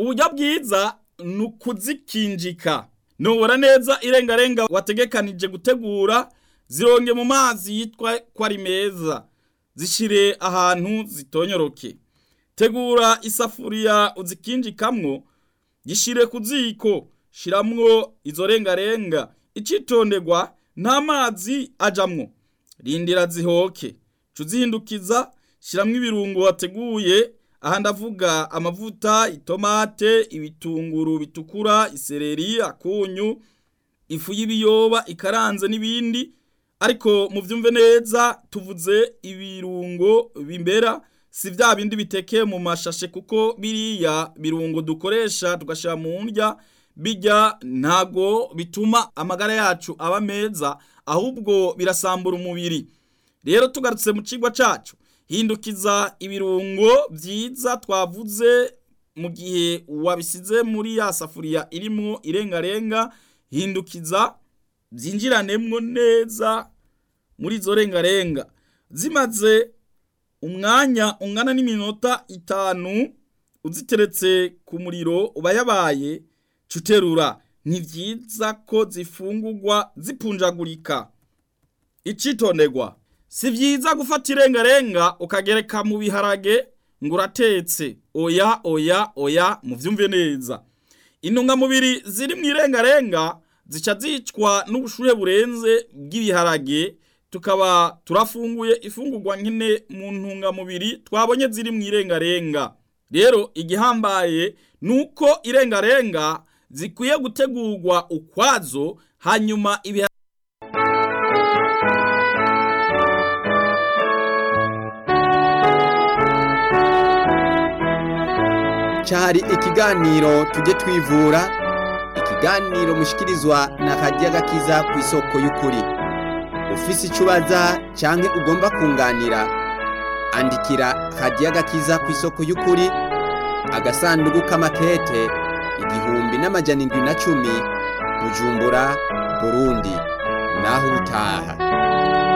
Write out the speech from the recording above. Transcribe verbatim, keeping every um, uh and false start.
uburyo bwiza ni ukuzikinjika. Nubura neza irengarenga wategekanije gutegura, zironge mu mazi yitwa ko ari meza, zishire ahantu zitonyoroke. Tegura isafuriya uzikinjikamwo, gishire ku ziko, shiramwo izo rengarenga. Icitonderwa, nta mazi ajamwo, rindira zihoke, cuzihindukiza, shiramwo ibirungo wateguye. Aha ndavuga amavuta, itomate, ibitunguru bitukura, isereri, akunyu, ifu y'ibiyoba ikaranze n'ibindi. Ariko muvyumve neza, tuvuze ibirungo bimbera, si vya bindi bitekeye mu mashashe, kuko biriya birungo dukoresha tugashira mu ndya, bijya ntago bituma amagara yacu aba meza, ahubwo birasambura umubiri. Rero tugarutse mu cigwa cacu, hindukiza ibirungo vyiza twavuze mu gihe wabisize muri ya safuriya irimwo irengarenga. Hindukiza vyinjiranemwo neza muri izo rengarenga. Zimaze umwanya ungana n'iminota itanu uziteretse ku muriro ubayabaye, cuterura. Ni vyiza ko zifungurwa zipunjagurika. Icitonderwa, si vyiza gufata irengarenga ukagereka mu biharage ngo uratetse. Oya oya oya, muvyumve neza. Intungamubiri ziri mu irengarenga zica zicwa n'ubushuhe burenze bw'ibiharage, tukaba turafunguye ifungurwa nkene mu ntungamubiri twabonye ziri mu irengarenga. Rero igihambaye nuko irengarenga zikwiye gutegurwa ukwazo, hanyuma ibiharage Cari ikiganiro tujye twivura, ikiganiro mushikirizwa na Radiyo Agakiza ku isoko y'ukuri. Ufise icubaza canke ugomba kunganira, andikira Radiyo Agakiza ku isoko y'ukuri, agasanduku k'amakete igihumbi n'amajana indwi na cumi, Bujumbura, Burundi. Naho utaha.